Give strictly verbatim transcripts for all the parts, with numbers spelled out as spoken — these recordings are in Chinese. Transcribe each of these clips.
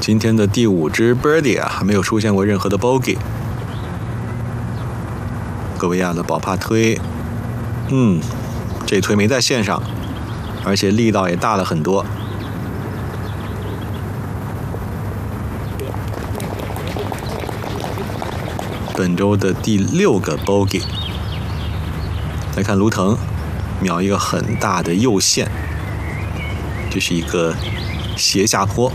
今天的第五支 birdie 啊，还没有出现过任何的 bogey。戈维亚的保帕推，嗯，这推没在线上，而且力道也大了很多。本周的第六个 bogey。来看卢腾，瞄一个很大的右线，这是一个斜下坡。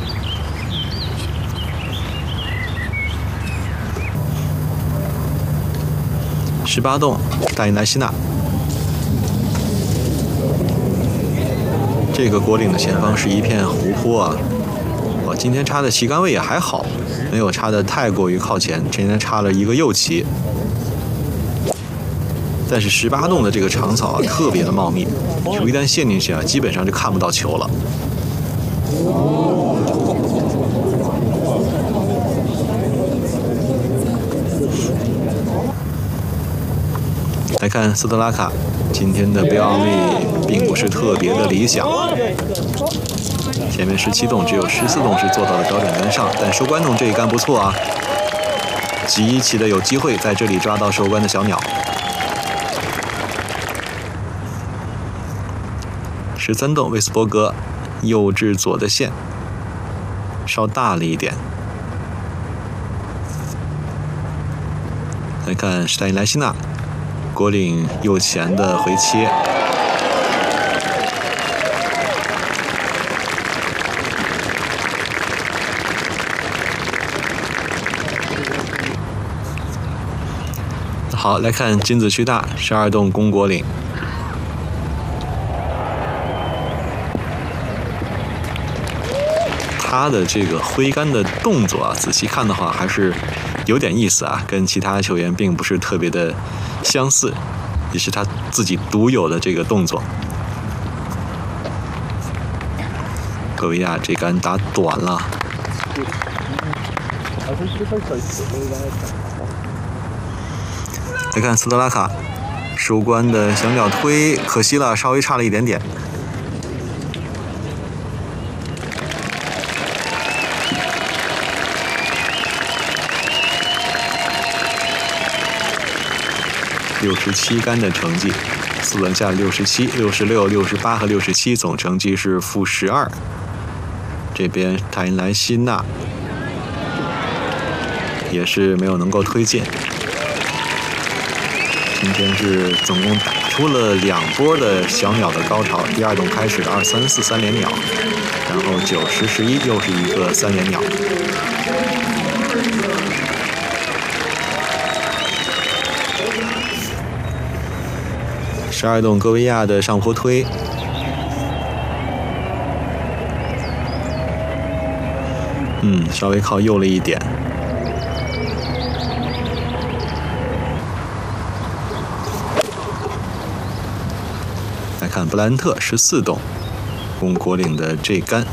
十八洞，大印莱西纳。这个果岭的前方是一片湖泊啊。我今天插的旗杆位也还好，没有插的太过于靠前。今天插了一个右旗，但是十八洞的这个长草啊，特别的茂密，球一旦陷进去啊，基本上就看不到球了。来看斯特拉卡，今天的标力并不是特别的理想。前面十七洞只有十四洞是做到了标准杆上，但收官洞这一杆不错啊，极其的有机会在这里抓到收官的小鸟。十三洞威斯伯格，右至左的线稍大了一点。来看史泰因莱西纳，果岭右前的回切。好，来看金子区大十二洞公果岭。他的这个挥杆的动作啊，仔细看的话还是有点意思啊，跟其他球员并不是特别的相似，也是他自己独有的这个动作。戈维亚这杆打短了。来看斯特拉卡，收官的小鸟推，可惜了，稍微差了一点点。六十七杆的成绩，四轮下六十七、六十六、六十八和六十七，总成绩是负十二。这边泰因莱西纳也是没有能够推进。今天是总共打出了两波的小鸟的高潮，第二洞开始的二三四三连鸟，然后九十十一又是一个三连鸟。十二洞戈维亚的上坡推，嗯，稍微靠右了一点。来看布兰特十四洞公果岭的这杆。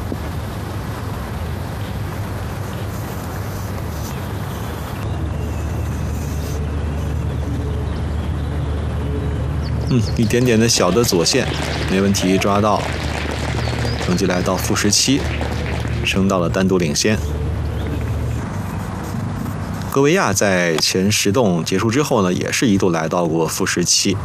嗯，一点点的小的左线，没问题，抓到。成绩来到负十七，升到了单独领先。戈维亚在前十洞结束之后呢，也是一度来到过负十七。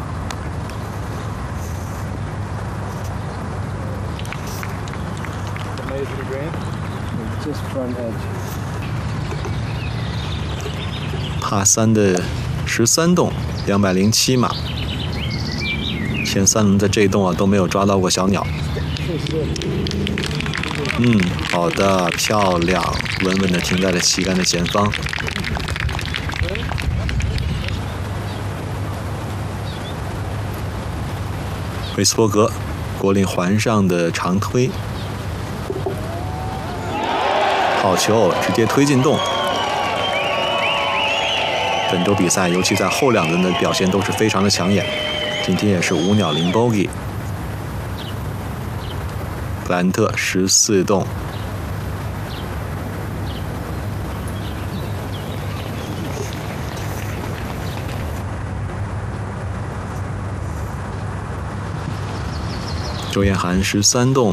帕三的十三洞，两百零七码。前三轮的这一洞啊都没有抓到过小鸟。嗯，好的，漂亮，稳稳地停在了旗杆的前方。韦斯伯格，果岭环上的长推，好球，直接推进洞。本周比赛，尤其在后两轮的表现都是非常的抢眼。今天也是五鸟零 bogey。布兰特十四洞，周彦涵十三洞。